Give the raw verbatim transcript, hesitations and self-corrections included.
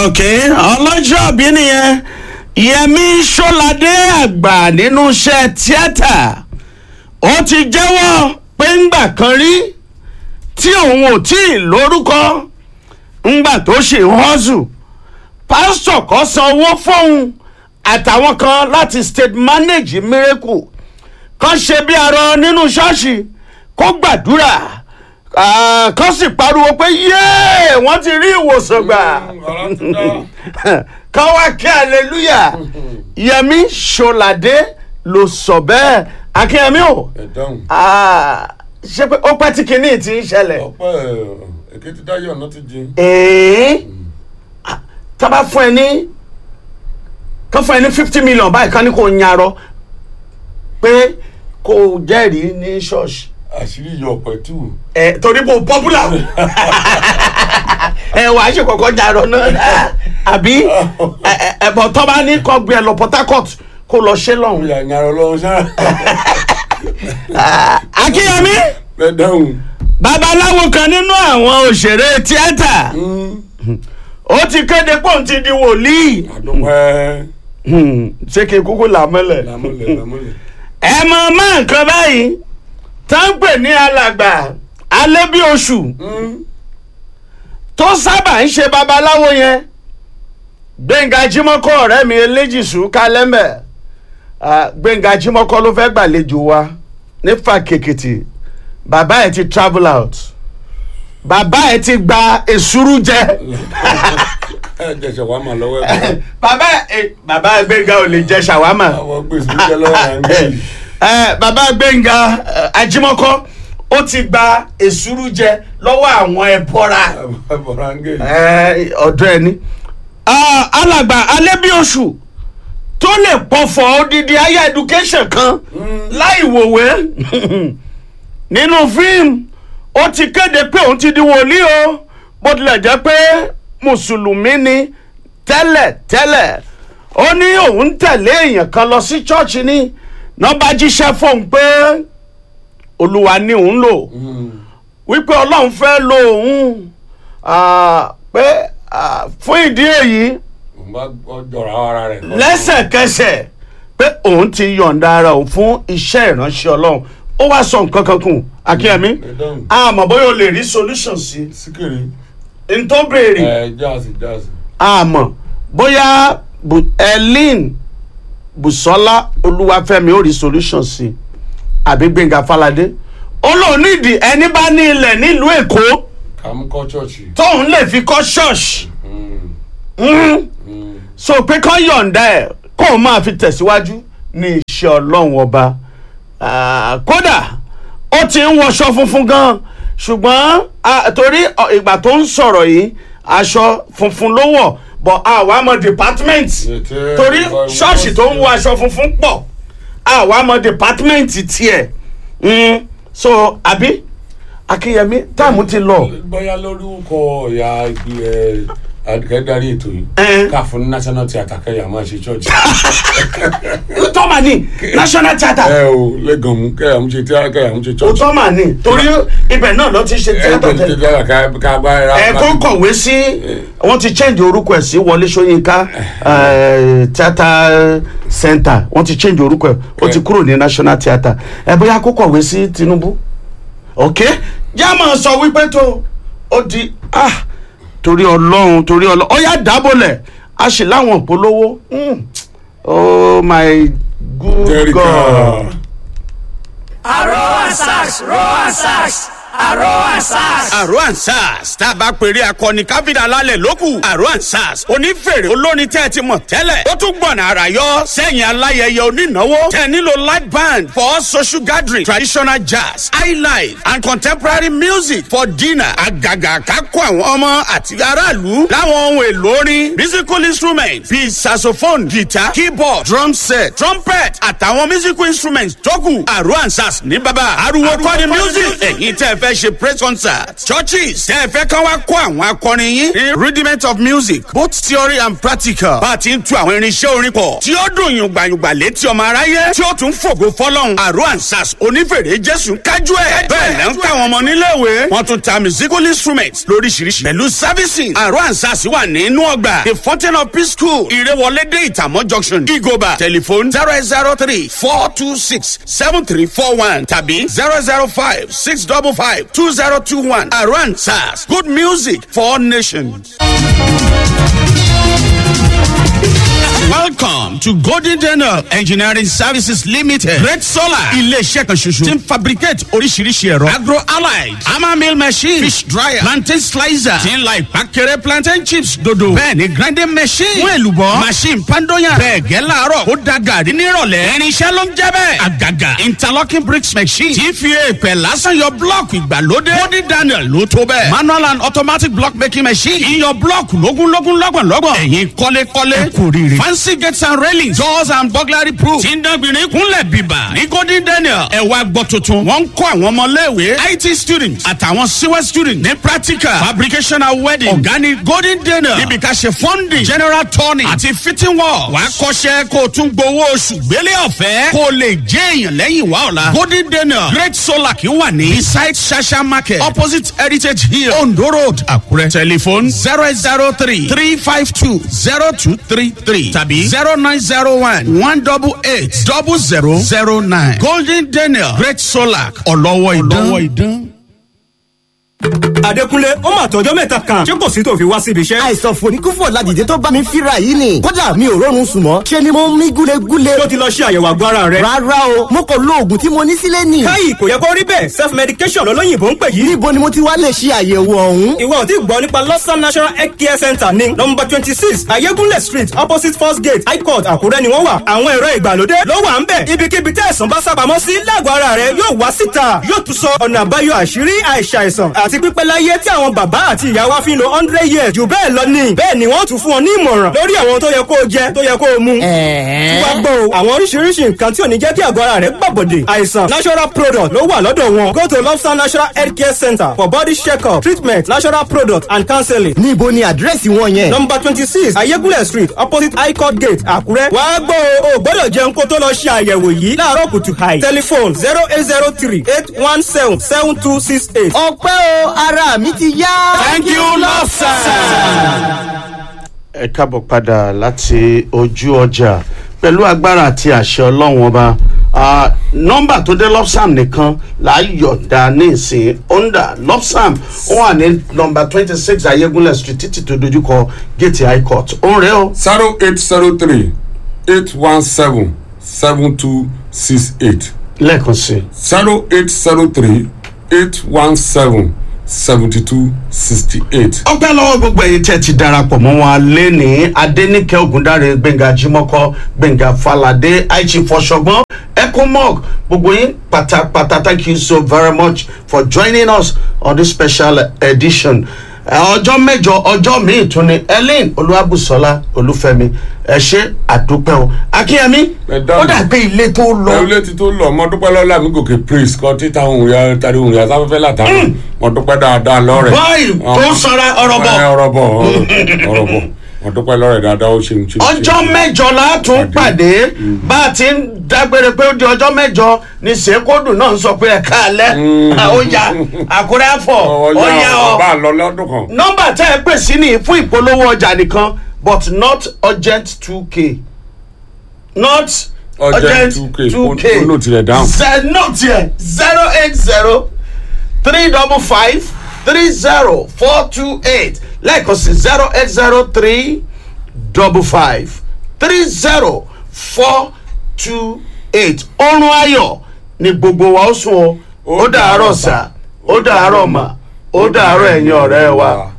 ok ọlọ́jọ́ bí nìyẹn Yẹmí Ṣọ́ládé àgbà nínú iṣẹ́ tíátà ó ti jẹ́wọ́ pé ńgbà kan rí tí òun ò tí ì lórúkọ ńgbà tó ṣe hustle pásítọ̀ kan san owó fóun àtàwọn kan láti state manage miracle kan ṣe bí arọ nínú ṣọ́ọ̀ṣì kó gbàdúrà kan sì pariwo pé yéè wọ́n ti rí ìwòsàn gbà kan wá kí hallelujah Yẹmí Ṣọ́ládé ló sọ bẹ́ẹ̀ akínyẹmí o ṣe pé ó pẹ́ tí kinní ti ń ṣẹlẹ̀. ọ̀pẹ́ èké ti dáyọ̀ ọ̀nà ti jí. ẹ̀ẹ́n tá bá fún ẹ ní kán fún ẹ ní fifty million báyìí ká ní kò yarọ pé kò jẹ́rìí ní ṣọ́ọ̀ṣì. àṣírí yọ ọ̀pẹ tù. ẹ torí kò popular ẹ wàá ṣe kọ̀kọ́ jarọ náà àbí ẹ bọ̀ tọ́ bá ní kọ́ gbé ẹ lọ Port Harcourt kó lọ ṣe lọ́hùn. ìyá ìyàrá ọlọ́run ṣáà. akínyẹmí bẹ́ẹ̀ dáhùn. babaláwo kan nínú àwọn òṣèré tíátà ó ti kéde pé òun ti di wòlíì. àdúpẹ́. ṣé kí n kúkú làmọ́lẹ̀. làmọ́lẹ̀ làmọ́lẹ̀. ẹ mọ̀ mọ́ nǹkan báyìí tá ń pè ní alàgbà Alébíoṣù tó sábà ń ṣe babaláwo yẹn Gbénga Jímọ́kọ́ ọ̀rẹ́ mi eléjìṣú kálẹ́mbẹ̀ Gbénga Jímọ́kọ́ ló fẹ́ gbàlejò wa ní Fàkèkìtì bàbá ẹ̀ ti travel out bàbá ẹ̀ ti gba èsúrú jẹ. ẹ jẹ ṣàwámà lọ́wọ́ ẹ. bàbá ẹ bàbá Gbénga ò lè jẹ ṣàwámà. àwọn gbèsè jẹ lọ́wọ́ à ń gbé. ẹ bàbá Gbénga Ajímọ́kọ́ ó ti gba èsúrú jẹ lọ́wọ́ àwọn ẹbọra. ẹbọra ń gé. ọ̀dọ̀ ẹni alàgbà Alébíoṣù tó lè pọ̀fọ̀ odidi higher education kan láì wòwe nínú fíìmù ó ti kéde pé òun ti di wòlíì o bó tilẹ̀ jẹ́ pé mùsùlùmí ni tẹ́lẹ̀ tẹ́lẹ̀ ó ní òun tẹ̀lé èèyàn kan lọ sí chọ́ọ̀chì ní náà bá jíṣẹ́ fóun pé olúwa ni òun lò wípé ọlọ́run fẹ́ lo òun pé fún ìdí èyí lẹ́sẹ̀kẹsẹ̀ pé òun ti yọ̀ǹda ara òun fún iṣẹ́ ìránṣẹ́ ọlọ́run ó wá sọ nǹkan kan kù akínyẹmí àmọ́ bóyá o lè rí solution sí síkìrì n tó béèrè ẹ jáàsì jáàsì àmọ́ bóyá Helen Bùsọ́lá Olúwafẹ́mi ó rí solution sí àbí Gbénga Fáládé ó lòun nídìí ẹni bá ní ilẹ̀ nílùú Èkó kàmú kọ́ ṣọ́ọ̀ṣì tóun lè fi kọ́ ṣọ́ọ̀ṣì so pé kán yọ̀ǹda ẹ̀ kóun máa fi tẹ̀síwájú ní iṣẹ́ Ọlọ́run ọba kódà ó ti ń wọṣọ funfun gan ṣùgbọ́n torí ìgbà tó ń sọ̀rọ̀ yìí aṣọ funfun ló wọ̀ bọ̀ àwa mọ̀ department torí ṣọ́ọ̀ṣì tó ń wọ aṣọ funfun pọ̀ àwa mọ̀ department tiẹ̀ so àbí Akínyẹmí táàmù ti lọ. bóyá lórúkọ ìyá adìkẹ́dárí ètò yìí ká fún national theatre kẹ́yà máa ṣe church. tọ́mà ní national theatre. ẹ o lẹ́gàn mú kẹ́yà mú ṣe theatre kẹ́yà mú ṣe church. o tọ́mà ní torí ibẹ̀ náà ló ti ṣe theatre tẹ́lẹ̀. ẹ ká bá ra. ẹ kó kọ̀wé sí wọ́n ti change orúkọ ẹ̀ sí Wọlé Ṣóyínká theatre center wọ́n ti change orúkọ ẹ̀ ó ti kúrò ní national theatre ẹ bóyá kó kọ̀wé sí Tinubu ok jámọ̀ sọ wípé tó ó di ah torí Ọlọ́run torí Ọlọ́run ó yá dábòlẹ̀ a sì láwọn ìpolówó oh my good God. Àrò Ansars Ro Ansars Àrò Ansars. Àrò Ansars tá a bá pèrè akọni káfíńdà lálẹ́ lókù Àrò Ansars onífèrè olórin tẹ́ ẹ ti mọ̀ tẹ́lẹ̀ ó tún gbọ̀nà àrà yọ sẹ́yìn aláyẹyẹ onínáwó tẹ́ nílò live band for social gathering traditional jazz highlife and contemporary music for dinner àgàgà kákó àwọn ọmọ àti aráàlú láwọn ohun èlò orin musical instruments bíi saxophone guitar keyboard drum set trumpet àtàwọn musical instruments tó kù Àrò Ansars ní bàbá ariwo kọ́ni music ẹ̀yin tẹ́ fẹ́ fẹ́ ṣe praise concert churches tẹ́ ẹ fẹ́ kán wá kó àwọn akọrin yín ní rudiment of music both theory and practical bá a ti ń tu àwọn irinṣẹ́ orin pọ̀ tí ó dùn yùngbàyùngbà létí ọmọ aráyé tí ó tún fògo fọlọ́run àrò ansas onífèrè jésù kájú ẹ̀ bẹ́ẹ̀ lẹ́ ń káwọn ọmọ níléèwé wọ́n tún ta musical instruments lóríṣiríṣi pẹ̀lú servicing àrò ansas wà nínú ọgbà the fountain of peace school ìrẹwọlédè ìtàmọ́ junction igoba telephone zero eight zero three four two six seven three four one tàbí zero zero five six double five two zero two one àrò ansas good music for all nations. Welcome to Golden Daniel Engineering Services Limited. Great Solar. Ilé-iṣẹ́ kan ṣoṣo. Tí ń fabricate oríṣiríṣi ẹ̀rọ. Agro allied. Hammer mill machine. Fish dryer. Plantain slicer. Tí ń la ìpàkẹ́rẹ́ plantain chips dodo. Bẹ́ẹ̀ni grinding machine. Fún èlùbọ́. Machine pandoyan. Bẹ́ẹ̀ gẹ́ láàárọ̀. Ó da gàrí nírọ̀lẹ́. Irinṣẹ́ ló ń jẹ́ bẹ́ẹ̀. Àgàgà. Interlocking bricks machine. Tí fi èèpẹ̀ lásán yọ blọ́ọ̀kì ìgbàlódé. Golden Daniel ló tó bẹ́ẹ̀. Manual and automatic block making machine. Iyọ̀ blọ́ọ̀kì lógúnlógún lọ́gbọ̀nlọ́gbọ̀n. Ẹ̀yin kọ́lékọ́lé. Ẹ kò rí rí. Fancy gates and railings, doors and burglary proof. tí ń dánbìnrin kúnlẹ̀ bíbà ní Golden Daniel. ẹ wá gbọ́ tuntun wọ́n ń kọ́ àwọn ọmọléèwé I T students àtàwọn civil students ní practical fabrication and wedding. ọ̀gá ní Golden Daniel níbi ká ṣe funding general turning àti fitting work. wàá kọ́ṣẹ́ kó o tún gbowó oṣù gbélé ọ̀fẹ́ kó o lè jẹ́ èèyàn lẹ́yìn wá ọ̀la. Golden Daniel Great Solar kì í wà ní beside Shasha market opposite Heritage Hill Ondo Road Àkúrẹ́. telephone zero eight zero three three five two zero two three three tàbí zero nine zero one one double eight double zero zero nine. Golden Daniel Great Solar ọlọ́wọ́ ìdán. Adékúnlé ó mà tọjọ́ mẹ́ta kan ṣé kò sí tó fi wá síbi iṣẹ́. àìsàn fòníkúfò ládìde tó bá mi fíra yìí ni kódà mi ò rọrùn sùn mọ́ ṣe ni mo ń mí gúlegúle. tó ti lọ ṣe àyẹ̀wò àgọ́ ara rẹ. rárá o mo kò lo oògùn tí mo ní sílé nì. káyì kò yẹ kó rí bẹ́ẹ̀ self medication lọ́lọ́yìnbó ń pè yìí. níbo ni mo ti wá lè ṣe àyẹ̀wò ọ̀hún. ìwọ ò tí gbọ́ nípa Lawson National Health Care Center ní number twenty six Ayégúnlẹ̀ street opposite first gate High Court Àkúrẹ́ ni wọ́n wà. àwọn ẹ̀rọ ìgbàlódé ló wà ń bẹ̀. ibikíbi tẹ́ ẹ̀sán bá sábàámọ́ sí lágọ̀ọ́ ara rẹ yóò wá síta yóò tún sọ ọ̀nà àbáyọ àṣírí àìsàìsàn àti pípẹ́ láyé tí àwọn bàbá àti ìyá wa fi ń lo hundred years jù bẹ́ẹ̀ lọ ní. bẹ́ẹ̀ ni wọ́n tún fún ọ ní ìmọ̀ràn lórí àwọn tó yẹ kó o jẹ tó yẹ kó o mu. tí wàá gbọ́ o àwọn oríṣiríṣi nǹkan tí ò ní jẹ́ kí àgọ́ ara rẹ̀ gbàbọ̀dè. àìsàn natural product ló wà lọ́dọ̀ wọn. go to Lobster Natural Health Care Center for body check-up treatment natural product and counseling. níbo ni àdírẹ́sì wọn yẹn. number twenty six Ayégúnlẹ̀ street opposite High Court gate Àkúrẹ́. wàá gbọ́ o ò gbọ́dọ̀ jẹun kó tó lọ ṣe àyẹ̀wò yìí láàárọ̀ kùtù hàì. telephone zero eight zero three eight one seven seven two six eight. ọpẹ́ o ara mi ti yá. Thank you, Lobster. ẹ káàbọ̀ padà láti ojú ọjà pẹ̀lú agbára àti àṣẹ ọlọ́run ọba nọ́mbà tó dé Lobsam nìkan là á yọ̀ǹda ní ìsìn honda Lobsam ó wà ní nọ́mbà twenty six Ayégúnlẹ̀ street títí tó dojúkọ gate High Court ó ń rẹ́ o. zero eight zero three eight one seven seven two six eight. lẹ́ẹ̀kan sí. zero eight zero three eight one seven seventy two sixty eight. ọpẹ́ lọ́wọ́ gbogbo ẹ̀yin tẹ́ ti darapọ̀ mọ́ wọn lé ní Adéníkẹ́ Ògúndáre Gbẹ̀ngà Jímọ́kọ́ Gbẹ̀ngà Falade aichi fọṣọgbọ́n ecomog gbogbo yín pátápátá. Thank you so very much for joining us on this special edition. ọjọ́ mẹ́jọ ọjọ́ míì tún ni Ellen Olúwabùsọ́lá Olúfẹ́mi ẹ ṣe àdúpẹ́ o Akínyẹmí ó dà pé ilé tó lọ. ilé tí tó lọ mo dúpẹ́ lọ́la mi gòkè praise kan títa ohun ya tari ohun ya sáfẹ́fẹ́ látàrí mo dúpẹ́ dáadáa lọ́rẹ̀. báyìí tó sọra ọ̀rọ̀ bọ̀ ọ̀rọ̀ bọ̀ ọ̀rọ̀ bọ̀ mo dúpẹ́ lọ́rẹ̀ dáadáa ó ṣe ń ṣe. ọjọ́ mẹ́jọ la tún pàdé bá a ti ń dágbére pé ó di ọjọ́ mẹ́jọ ní sèkódù náà ń sọ pé ẹ káalẹ́ ó ya Àkúrẹ́ àfọ̀ ó yá ọ. bá a lọ lọ́dún kan. nọ́mbà tẹ́ ẹ pè sí ni fún ìpolówó ọjà nìkan but not urgent two k not urgent two k no tilẹ̀ down. note here zero eight zero three double five three zero four two eight lẹ́ẹ̀kan sí zero eight zero three double five three zero four two eight. ọrùn ayọ̀ ni gbogbo wa ó sùn o ó dàárọ̀ sà ó dàárọ̀ mà ó dàárọ̀ ẹ̀yin ọ̀rẹ́ wa.